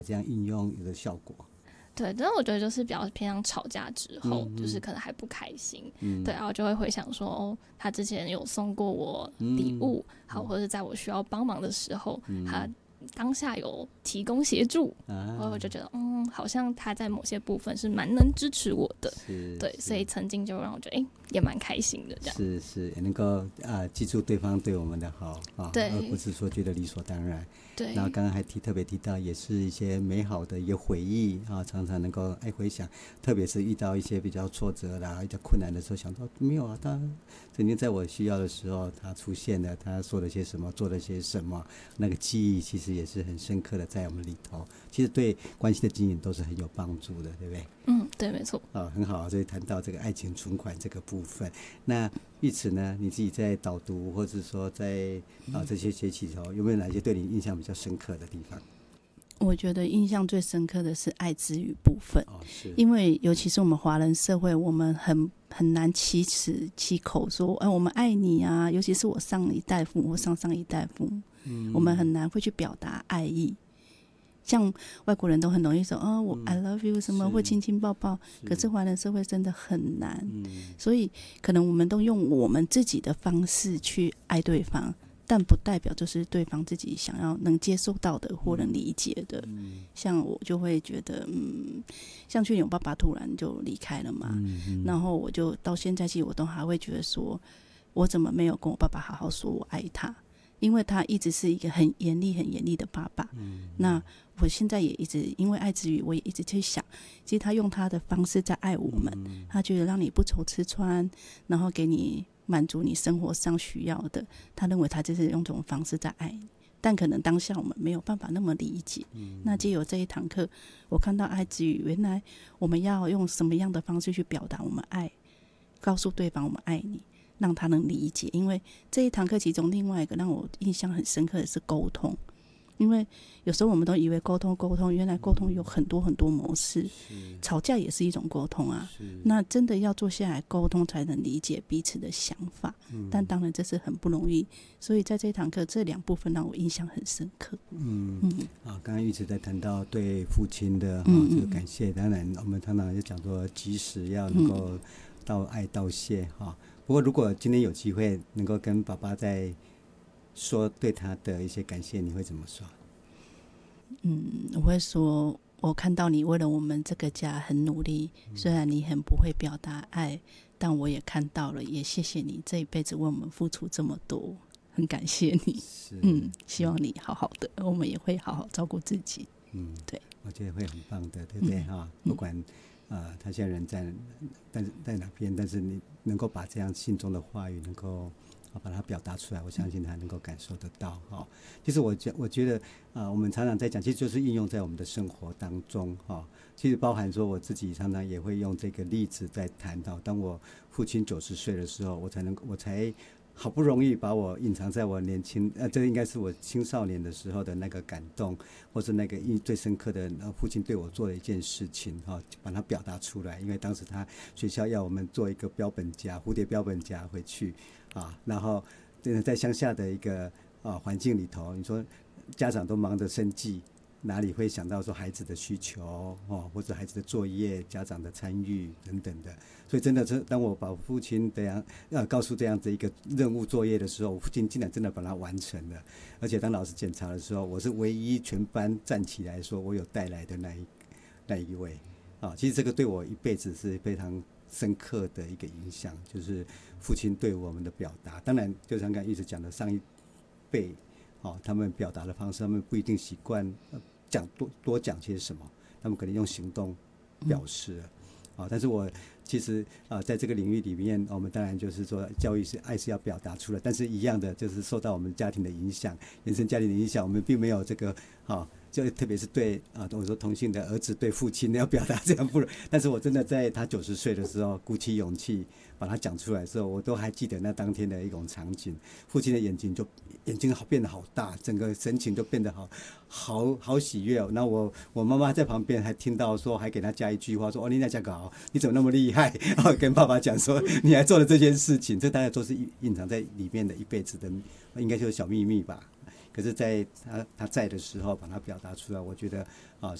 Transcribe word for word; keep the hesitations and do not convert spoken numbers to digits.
这样应用有的效果？ 对，但我觉得就是比较偏向吵架之后， 嗯嗯就是可能还不开心， 嗯对，然后就会回想说，哦，他之前有送过我礼物， 嗯好，或者在我需要帮忙的时候， 嗯他当下有提供协助， 啊然后我就觉得，嗯，好像他在某些部分是蛮能支持我的，对，所以曾经就让我觉得，哎，也蛮开心的，这样是是也能够啊记住对方对我们的好啊， 对而不是说觉得理所当然。 对， 然后刚刚还提特别提到，也是一些美好的一个回忆啊，常常能够爱回想，特别是遇到一些比较挫折啦、比较困难的时候，想到没有啊，他曾经在我需要的时候，他出现了，他说了些什么，做了些什么，那个记忆其实也是很深刻的在我们里头。其实对关系的经营都是很有帮助的，对不对？ 嗯，对，没错。 啊，很好，所以谈到这个爱情存款这个部分，那玉慈呢，你自己在导读或者说在啊这些学期里头，有没有哪些对你印象比较深刻的地方？ 我觉得印象最深刻的是爱之语部分， 哦，是， 因为尤其是我们华人社会，我们很很难启齿启口说，哎、呃，我们爱你啊，尤其是我上一代父母或上上一代父母，嗯、我们很难会去表达爱意。像外国人都很容易说哦我 I love you 什么，或亲亲抱抱，可是华人社会真的很难、嗯、所以可能我们都用我们自己的方式去爱对方，但不代表就是对方自己想要能接受到的或能理解的、嗯、像我就会觉得嗯，像去年我爸爸突然就离开了嘛、嗯、然后我就到现在其实我都还会觉得说我怎么没有跟我爸爸好好说我爱他，因为他一直是一个很严厉很严厉的爸爸、嗯、那我现在也一直因为爱之语我也一直去想，其实他用他的方式在爱我们、嗯、他觉得让你不愁吃穿，然后给你满足你生活上需要的，他认为他就是用这种方式在爱你，但可能当下我们没有办法那么理解、嗯、那藉由这一堂课我看到爱之语原来我们要用什么样的方式去表达我们爱，告诉对方我们爱你，让他能理解。因为这一堂课其中另外一个让我印象很深刻的是沟通，因为有时候我们都以为沟通沟通，原来沟通有很多很多模式，吵架也是一种沟通啊。那真的要坐下来沟通才能理解彼此的想法、嗯、但当然这是很不容易，所以在这堂课这两部分让我印象很深刻。嗯嗯啊，刚刚一直在谈到对父亲的、嗯、这个感谢，当然我们常常就讲说即使要能够道爱道谢、嗯、不过如果今天有机会能够跟爸爸在说对他的一些感谢，你会怎么说？ 嗯，我会说我看到你为了我们这个家很努力、嗯、虽然你很不会表达爱，但我也看到了，也谢谢你这一辈子为我们付出这么多，很感谢你。嗯，希望你好好的，我们也会好好照顾自己。嗯，对， 我觉得会很棒的，对不对、嗯、不管、呃、他现在人在但是在哪边，但是你能够把这样心中的话语能够把它表达出来，我相信他能够感受得到、哦、其实我觉我觉得、呃、我们常常在讲，其实就是应用在我们的生活当中、哦、其实包含说我自己常常也会用这个例子在谈到，当我父亲九十岁的时候，我才能我才好不容易把我隐藏在我年轻呃，这应该是我青少年的时候的那个感动，或是那个最深刻的父亲对我做的一件事情、哦、把它表达出来。因为当时他学校要我们做一个标本夹，蝴蝶标本夹回去啊，然后在乡下的一个啊环境里头，你说家长都忙着生计，哪里会想到说孩子的需求、哦、或者孩子的作业、家长的参与等等的。所以真的是当我把父亲这样呃告诉这样子一个任务作业的时候，我父亲竟然真的把它完成了。而且当老师检查的时候，我是唯一全班站起来说我有带来的那一那一位啊。其实这个对我一辈子是非常深刻的一个影响，就是父亲对我们的表达。当然就像刚才一直讲的上一辈、哦、他们表达的方式，他们不一定习惯讲多多讲些什么，他们可能用行动表示了、嗯哦、但是我其实、呃、在这个领域里面，我们当然就是说教育是爱是要表达出来，但是一样的就是受到我们家庭的影响，原生家庭的影响，我们并没有这个、哦、就特别是对啊，我说同性的儿子对父亲要表达这样不容易，但是我真的在他九十岁的时候鼓起勇气把他讲出来的时候，我都还记得那当天的一种场景，父亲的眼睛就眼睛好变得好大，整个神情就变得好好好喜悦、哦、那我我妈妈在旁边还听到说，还给他加一句话说，哦，你那家搞你怎么那么厉害，然后跟爸爸讲说你还做了这件事情，这大家都是隐藏在里面的一辈子的，应该就是小秘密吧。 可是在他他在的时候把它表达出来，我觉得啊